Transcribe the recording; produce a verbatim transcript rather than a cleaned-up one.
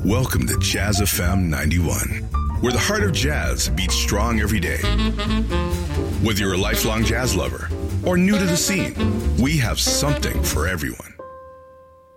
Welcome to Jazz F M ninety-one, where the heart of jazz beats strong every day. Whether you're a lifelong jazz lover or new to the scene, we have something for everyone.